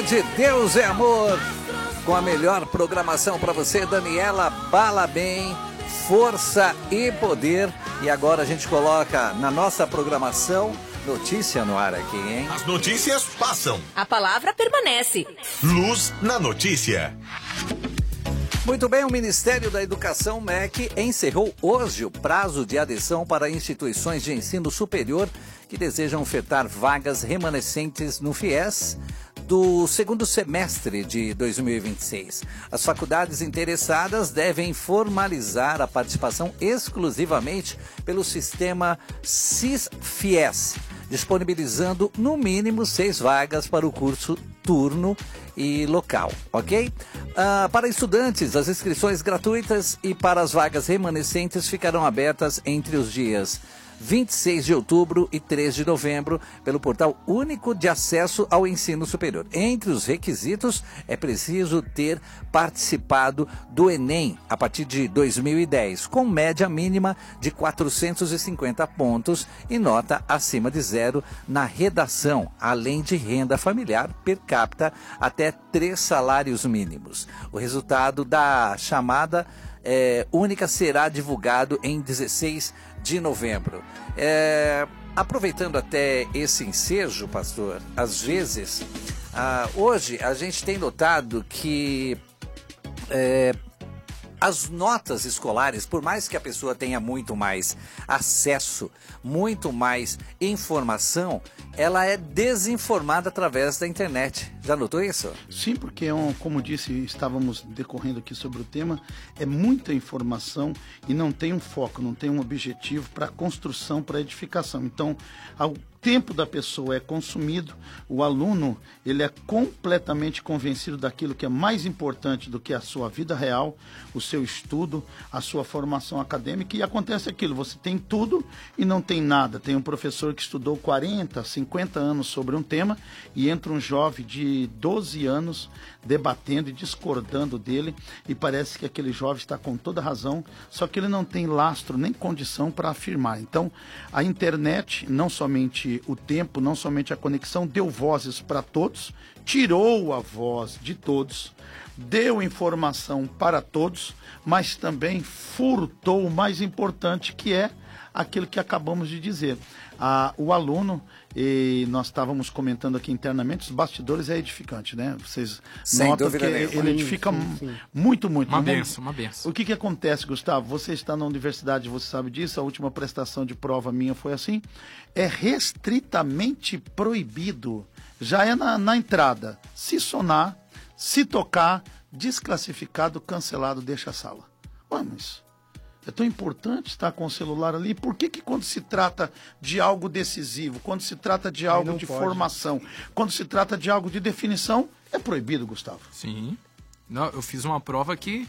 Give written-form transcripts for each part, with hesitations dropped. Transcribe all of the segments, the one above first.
Rede Deus é Amor, com a melhor programação para você, Daniela Balabem, força e poder. E agora a gente coloca na nossa programação notícia no ar aqui, hein? As notícias passam. A palavra permanece. Luz na notícia. Muito bem, o Ministério da Educação, MEC, encerrou hoje o prazo de adesão para instituições de ensino superior que desejam ofertar vagas remanescentes no FIES do segundo semestre de 2026. As faculdades interessadas devem formalizar a participação exclusivamente pelo sistema SIS-FIES, disponibilizando no mínimo 6 vagas para o curso turno e local, ok? Para estudantes, as inscrições gratuitas e para as vagas remanescentes ficarão abertas entre os dias 26 de outubro e 3 de novembro pelo Portal Único de Acesso ao Ensino Superior. Entre os requisitos, é preciso ter participado do Enem a partir de 2010, com média mínima de 450 pontos e nota acima de 0 na redação, além de renda familiar per capita até 3 salários mínimos. O resultado da chamada única será divulgado em 16 de novembro. Aproveitando até esse ensejo, pastor, às vezes, hoje a gente tem notado que as notas escolares, por mais que a pessoa tenha muito mais acesso, muito mais informação, ela é desinformada através da internet. Já notou isso? Sim, porque, como disse, estávamos decorrendo aqui sobre o tema, é muita informação e não tem um foco, não tem um objetivo para construção, para edificação. Então, ao tempo da pessoa é consumido, o aluno ele é completamente convencido daquilo que é mais importante do que a sua vida real, o seu estudo, a sua formação acadêmica, e acontece aquilo, você tem tudo e não tem nada. Tem um professor que estudou 40, 50 anos sobre um tema e entra um jovem de 12 anos debatendo e discordando dele, e parece que aquele jovem está com toda razão, só que ele não tem lastro nem condição para afirmar. Então, a internet, não somente o tempo, não somente a conexão, deu vozes para todos, tirou a voz de todos, deu informação para todos, mas também furtou o mais importante, que é aquilo que acabamos de dizer. O aluno, e nós estávamos comentando aqui internamente, os bastidores é edificante, né? Vocês notam que ele edifica muito. Uma benção, uma benção. O que acontece, Gustavo? Você está na universidade, você sabe disso, a última prestação de prova minha foi assim, é restritamente proibido, já é na entrada, se sonar, se tocar, desclassificado, cancelado, deixa a sala. Vamos. É tão importante estar com o celular ali. Por que quando se trata de algo decisivo, quando se trata de algo de formação, quando se trata de algo de definição, é proibido, Gustavo? Sim. Não, eu fiz uma prova que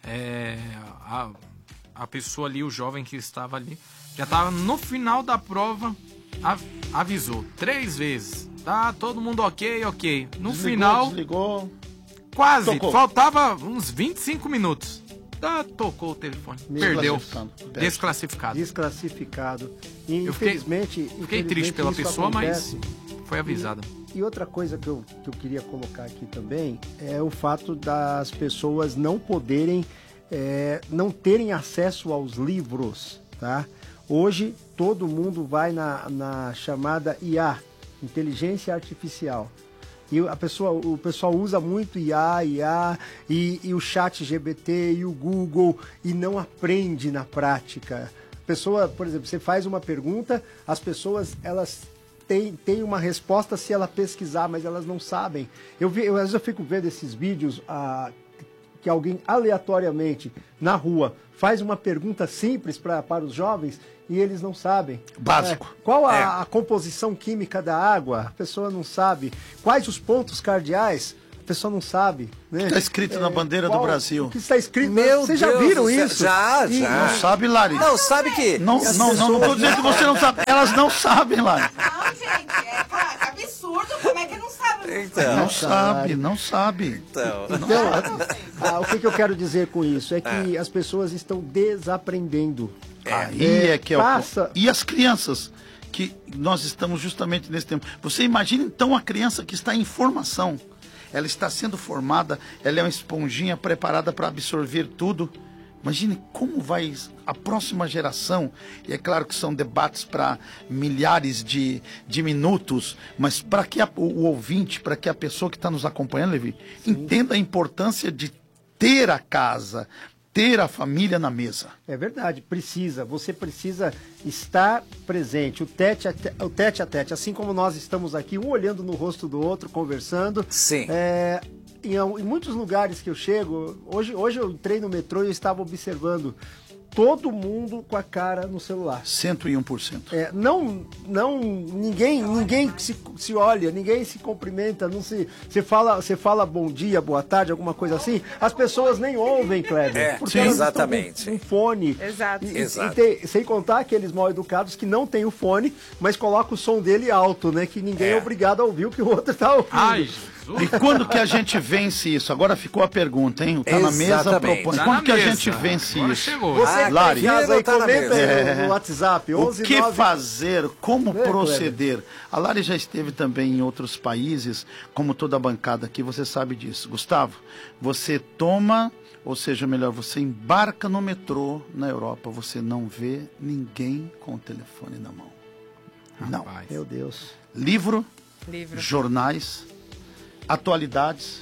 a pessoa ali, o jovem que estava ali, já estava no final da prova, avisou 3 vezes. Tá, todo mundo ok. No final... Desligou. Quase. Tocou. Faltava uns 25 minutos. Tocou o telefone. Perdeu. Desclassificado. E, eu fiquei triste pela pessoa, acontece. Mas foi avisado. E outra coisa que eu queria colocar aqui também é o fato das pessoas não poderem, não terem acesso aos livros, tá? Hoje todo mundo vai na chamada IA, Inteligência Artificial. E o pessoal usa muito IA e o chat GPT e o Google e não aprende na prática. A pessoa, por exemplo, você faz uma pergunta, as pessoas, elas têm uma resposta se ela pesquisar, mas elas não sabem. Às vezes eu fico vendo esses vídeos que alguém aleatoriamente na rua faz uma pergunta simples para os jovens e eles não sabem. Básico. Qual a composição química da água? A pessoa não sabe. Quais os pontos cardeais? A pessoa não sabe. Né? Está escrito na bandeira do Brasil. O que está escrito? Vocês já viram isso? Já. Não sabe, Lari? Não, sabe que... Não estou dizendo que você não sabe. Elas não sabem, Lari. Não, gente, é absurdo. Como é que não sabe? Então. Não sabe. Então, o que eu quero dizer com isso? É que as pessoas estão desaprendendo. E as crianças, que nós estamos justamente nesse tempo. Você imagina então a criança que está em formação. ela está sendo formada, ela é uma esponjinha preparada para absorver tudo. Imagine como vai a próxima geração, e é claro que são debates para milhares de minutos, mas para que o ouvinte, para que a pessoa que está nos acompanhando, Levi, entenda a importância de ter a casa, ter a família na mesa. É verdade, você precisa estar presente, o tete a tete, assim como nós estamos aqui, um olhando no rosto do outro, conversando. Sim. Em muitos lugares que eu chego, hoje eu entrei no metrô e eu estava observando todo mundo com a cara no celular. 101%. Ninguém se olha, ninguém se cumprimenta, você fala bom dia, boa tarde, alguma coisa assim, as pessoas nem ouvem, Kleber. Porque elas exatamente. estão com um fone. Exato. Sem contar aqueles mal educados que não tem o fone, mas coloca o som dele alto, né? Que ninguém é obrigado a ouvir o que o outro está ouvindo. Ai, E quando que a gente vence isso? Agora ficou a pergunta, hein? Tá na mesa, Exatamente. propõe. Tá Quando na que a mesa. gente vence Agora isso? chegou. Você que Lari. tá em casa aí, Tá na comenta mesa. aí no WhatsApp, O 11 que 9... fazer, como Kleber? proceder? A Lari já esteve também em outros países, como toda a bancada aqui, você sabe disso. Gustavo, você toma, ou seja, melhor, você embarca no metrô na Europa, você não vê ninguém com o telefone na mão. Não. Rapaz. Meu Deus. Livro, Livro. jornais, atualidades,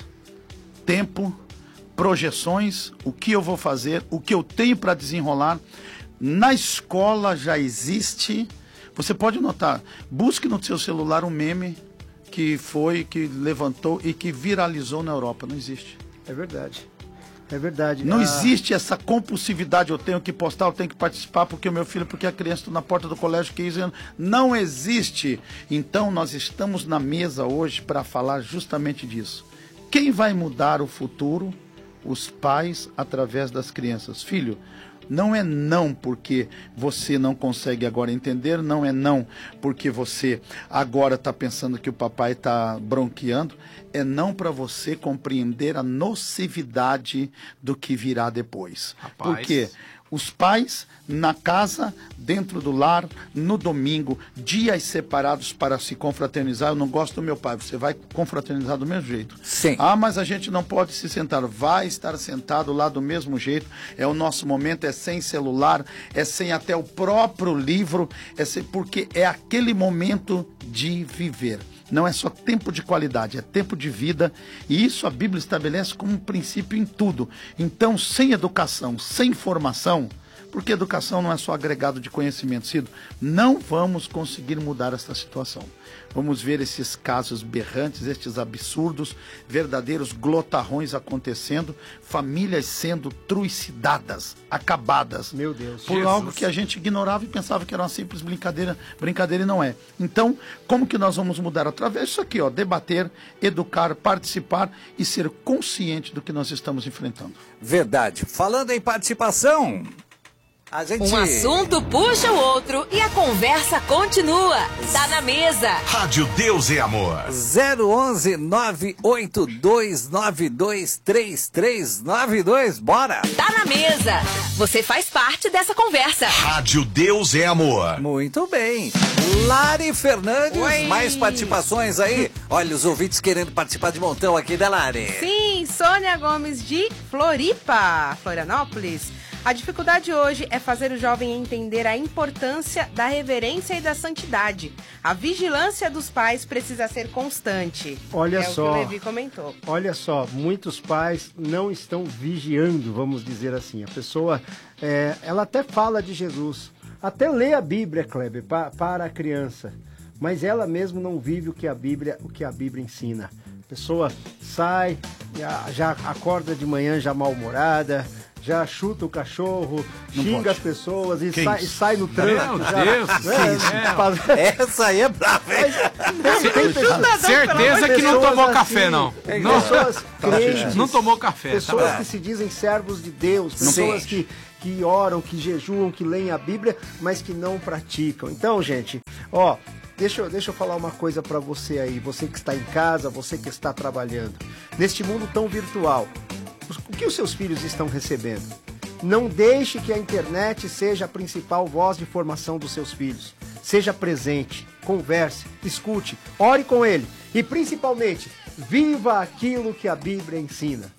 tempo, projeções, o que eu vou fazer, o que eu tenho para desenrolar. Na escola já existe, você pode notar, busque no seu celular um meme que levantou e que viralizou na Europa. Não existe. É verdade. É verdade. Não existe essa compulsividade, eu tenho que postar, eu tenho que participar porque o meu filho, porque a criança está na porta do colégio, que isso não existe. Então nós estamos na mesa hoje para falar justamente disso. Quem vai mudar o futuro? Os pais através das crianças. Filho, não é não porque você não consegue agora entender, não é não porque você agora está pensando que o papai está bronqueando, é não para você compreender a nocividade do que virá depois. Rapaz. Por quê? Os pais na casa, dentro do lar, no domingo, dias separados para se confraternizar. Eu não gosto do meu pai, você vai confraternizar do mesmo jeito. Sim. Ah, mas a gente não pode se sentar. Vai estar sentado lá do mesmo jeito. É o nosso momento, é sem celular, é sem até o próprio livro, porque é aquele momento de viver. Não é só tempo de qualidade, é tempo de vida. E isso a Bíblia estabelece como um princípio em tudo. Então, sem educação, sem formação, porque educação não é só agregado de conhecimento, Cido, não vamos conseguir mudar essa situação. Vamos ver esses casos berrantes, estes absurdos, verdadeiros glotarrões acontecendo, famílias sendo trucidadas, acabadas. Meu Deus. Por algo que a gente ignorava e pensava que era uma simples brincadeira e não é. Então, como que nós vamos mudar? Através disso aqui, debater, educar, participar e ser consciente do que nós estamos enfrentando. Verdade. Falando em participação, a gente... Um assunto puxa o outro e a conversa continua. Tá na mesa. Rádio Deus é Amor. 011 98292 3392. Bora! Tá na mesa. Você faz parte dessa conversa. Rádio Deus é Amor. Muito bem. Lari Fernandes, Oi. mais participações aí. Olha, os ouvintes querendo participar de montão aqui da Lari. Sim, Sônia Gomes de Floripa, Florianópolis. A dificuldade hoje é fazer o jovem entender a importância da reverência e da santidade. A vigilância dos pais precisa ser constante. Olha é só. o que o Levi comentou. Olha só, muitos pais não estão vigiando, vamos dizer assim. A pessoa, ela até fala de Jesus, até lê a Bíblia, Kleber, para a criança, mas ela mesmo não vive o que a Bíblia ensina. A pessoa sai, já acorda de manhã já mal-humorada, já chuta o cachorro, xinga as pessoas e sai no trânsito. Meu Deus, Essa aí é brava, hein? Certeza que não tomou café, não. Pessoas crentes, Não tomou café. pessoas tá? que se dizem servos de Deus, pessoas que oram, que jejuam, que leem a Bíblia, mas que não praticam. Então, gente, deixa eu falar uma coisa para você aí, você que está em casa, você que está trabalhando. Neste mundo tão virtual, o que os seus filhos estão recebendo? Não deixe que a internet seja a principal voz de formação dos seus filhos. seja presente, converse, escute, ore com ele e principalmente viva aquilo que a Bíblia ensina.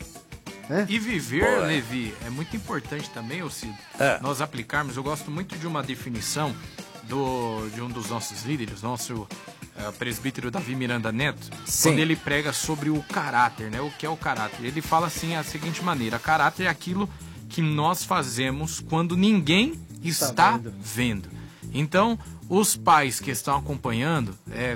E viver, Levi, é muito importante também, ô Cido, nós aplicarmos. Eu gosto muito de uma definição de um dos nossos líderes, nosso presbítero Davi Miranda Neto, quando ele prega sobre o caráter, né? O que é o caráter? Ele fala assim, a seguinte maneira: caráter é aquilo que nós fazemos quando ninguém está vendo. Então, os pais que estão acompanhando,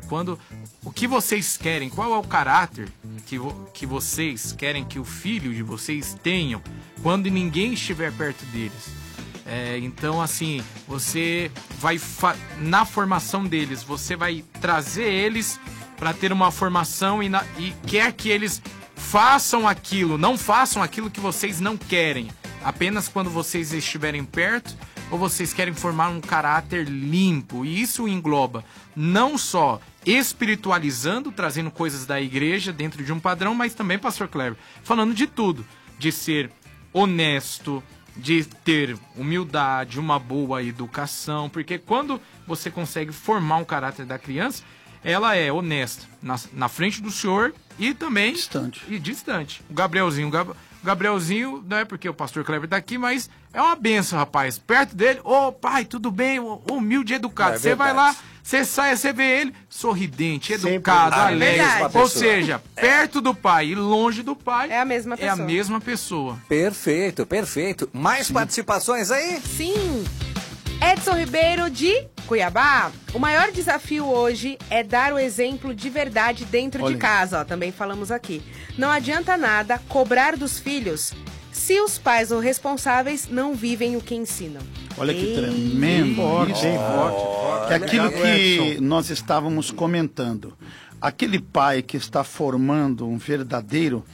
o que vocês querem, qual é o caráter que vocês querem que o filho de vocês tenham quando ninguém estiver perto deles? Então, assim, você vai, na formação deles, você vai trazer eles para ter uma formação e quer que eles façam aquilo, não façam aquilo que vocês não querem, apenas quando vocês estiverem perto, ou vocês querem formar um caráter limpo. E isso engloba não só espiritualizando, trazendo coisas da igreja dentro de um padrão, mas também, pastor Kleber, falando de tudo, de ser honesto, de ter humildade, uma boa educação, porque quando você consegue formar um caráter da criança, ela é honesta na frente do senhor e também distante. O Gabrielzinho, não é porque o pastor Kleber tá aqui, mas é uma benção, rapaz. Perto dele, pai, tudo bem? Humilde e educado. Você vai lá, você sai, você vê ele sorridente, educado, alegre. Ou seja, perto do pai e longe do pai é a mesma pessoa. É a mesma pessoa. Perfeito, perfeito. Mais participações aí? Sim. Edson Ribeiro de Cuiabá. O maior desafio hoje é dar o exemplo de verdade dentro de casa. Também falamos aqui. Não adianta nada cobrar dos filhos se os pais ou responsáveis não vivem o que ensinam. Olha que tremendo. Forte. É aquilo que nós estávamos comentando. Aquele pai que está formando um verdadeiro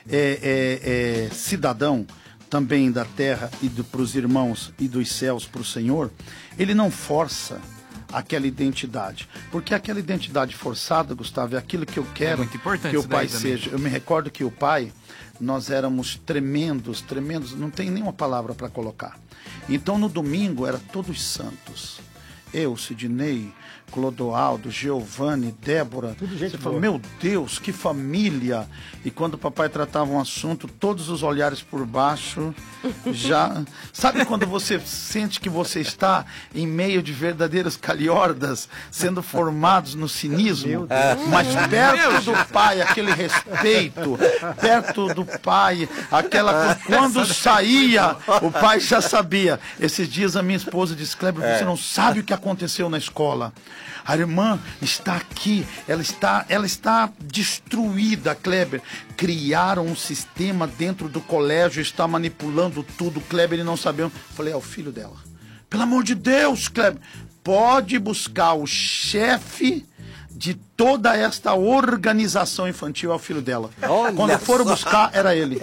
cidadão também da terra e para os irmãos e dos céus para o Senhor, ele não força aquela identidade. Porque aquela identidade forçada, Gustavo, é aquilo que eu quero que o pai seja. Eu me recordo que o pai, nós éramos tremendos, não tem nenhuma palavra para colocar. Então no domingo era todos santos. Eu, Sidney, Clodoaldo, Giovanni, Débora. Tudo gente Você fala, meu Deus, que família! E quando o papai tratava um assunto, todos os olhares por baixo já... Sabe quando você sente que você está em meio de verdadeiros calhordas, sendo formados no cinismo? Mas perto do pai, aquele respeito, perto do pai, aquela... Quando saía, o pai já sabia. Esses dias a minha esposa disse, Kleber, você não sabe o que aconteceu na escola. A irmã está aqui, ela está destruída, Kleber. Criaram um sistema dentro do colégio, está manipulando tudo, Kleber, e não sabemos. Falei, é o filho dela. Pelo amor de Deus, Kleber, pode buscar o chefe de toda esta organização infantil, é o filho dela. Olha Quando foram buscar, era ele.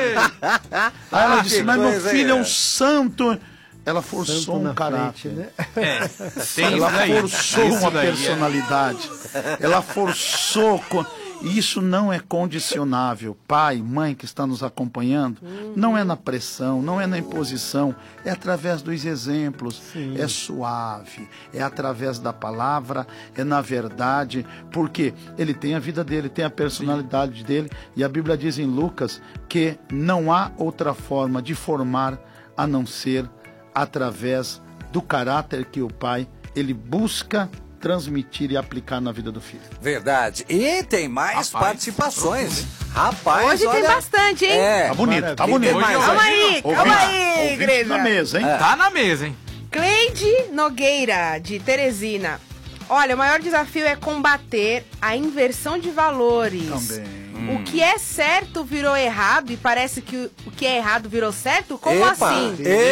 Aí ela disse, mas meu filho é um santo. Ela forçou um caráter. Frente, né? Ela forçou uma personalidade. Ela forçou. Isso não é condicionável. Pai, mãe que está nos acompanhando, não é na pressão, não é na imposição, é através dos exemplos. Sim. É suave, é através da palavra, é na verdade, porque ele tem a vida dele, tem a personalidade dele, e a Bíblia diz em Lucas que não há outra forma de formar a não ser através do caráter que o pai, ele busca transmitir e aplicar na vida do filho. Verdade. E tem mais participações. Rapaz, hoje tem bastante, hein? Tá bonito, tá bonito. Calma aí, igreja. Na mesa, hein? Tá na mesa, hein? Cleide Nogueira, de Teresina. Olha, o maior desafio é combater a inversão de valores. Também. O que é certo virou errado e parece que o que é errado virou certo? Como assim?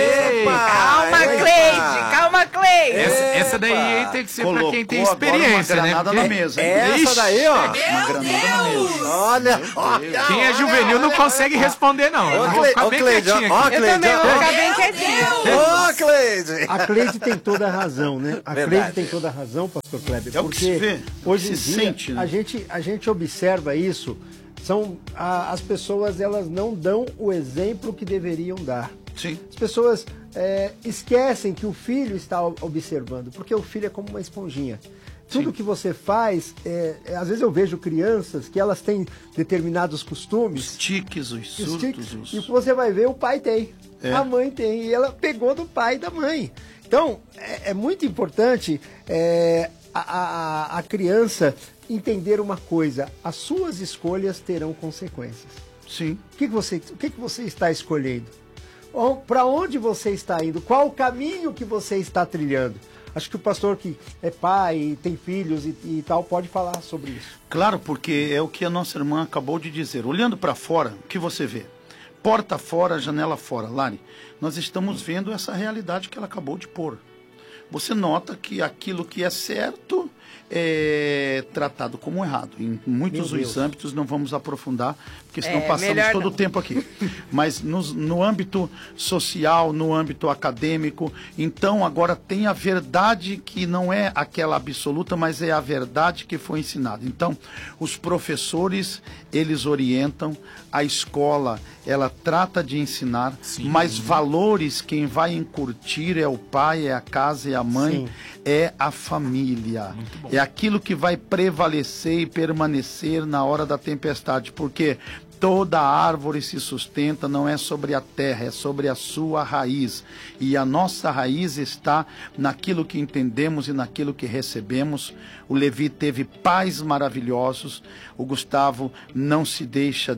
Calma, Cleide. Essa daí tem que ser pra quem tem experiência, né? Nada na mesa. Essa daí, ó. Uma granada na mesa. Olha. Quem é juvenil não consegue responder, não. Eu vou ficar bem quietinho aqui. Eu também vou ficar bem quietinho. Ô, Cleide. A Cleide tem toda a razão, né? A Cleide tem toda a razão, pastor Kleber. É o que se vê. Hoje em se dia, sente, né? a gente observa isso. As pessoas, elas não dão o exemplo que deveriam dar. Sim. As pessoas esquecem que o filho está observando, porque o filho é como uma esponjinha. Tudo que você faz, às vezes eu vejo crianças que elas têm determinados costumes. Os tiques, os surtos. E você vai ver, o pai tem, a mãe tem, e ela pegou do pai e da mãe. Então, é muito importante a criança entender uma coisa: as suas escolhas terão consequências. Sim. O que você está escolhendo? Para onde você está indo? Qual o caminho que você está trilhando? Acho que o pastor que é pai, tem filhos e tal, pode falar sobre isso. Claro, porque é o que a nossa irmã acabou de dizer. Olhando para fora, o que você vê? Porta fora, janela fora. Lari, nós estamos vendo essa realidade que ela acabou de pôr. Você nota que aquilo que é certo é tratado como errado. Em muitos dos âmbitos não vamos aprofundar, porque senão passamos todo o tempo aqui. Mas no âmbito social, no âmbito acadêmico, então agora tem a verdade que não é aquela absoluta, mas é a verdade que foi ensinada. Então, os professores, eles orientam, a escola, ela trata de ensinar, mas valores, quem vai incutir é o pai, é a casa, é a mãe, é a família. É aquilo que vai prevalecer e permanecer na hora da tempestade, porque toda árvore se sustenta, não é sobre a terra, é sobre a sua raiz. E a nossa raiz está naquilo que entendemos e naquilo que recebemos. O Levi teve pais maravilhosos. O Gustavo não se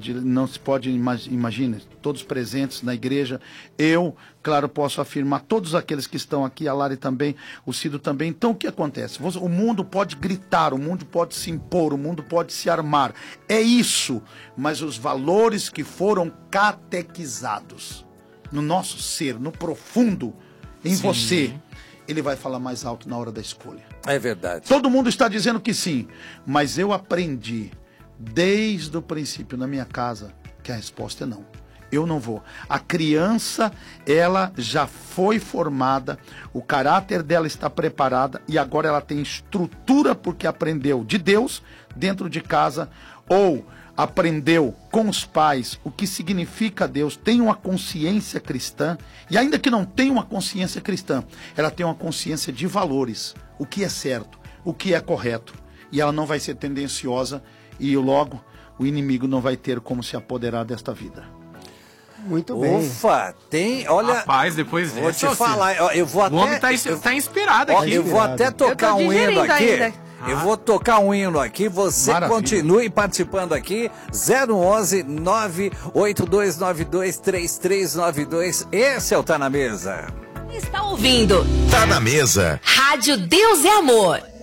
pode imaginar, todos presentes na igreja. Eu, claro, posso afirmar, todos aqueles que estão aqui, a Lari também, o Cido também. Então o que acontece? O mundo pode gritar, o mundo pode se impor, o mundo pode se armar. É isso, mas os valores que foram catequizados no nosso ser, no profundo, em você, ele vai falar mais alto na hora da escolha. É verdade. Todo mundo está dizendo que sim, mas eu aprendi desde o princípio na minha casa que a resposta é não. Eu não vou. A criança, ela já foi formada, o caráter dela está preparada e agora ela tem estrutura porque aprendeu de Deus dentro de casa ou aprendeu com os pais o que significa Deus, tem uma consciência cristã e ainda que não tenha uma consciência cristã, ela tem uma consciência de valores, o que é certo, o que é correto, e ela não vai ser tendenciosa e logo o inimigo não vai ter como se apoderar desta vida. Muito bem. Ufa, tem, olha... Rapaz, depois vou te falar, eu vou até... O homem tá inspirado aqui. Eu vou até tocar um hino aqui. Eu vou tocar um hino aqui, você continue participando aqui, 011 98292 3392, esse é o Tá Na Mesa. Está ouvindo Tá Na Mesa. Rádio Deus é Amor.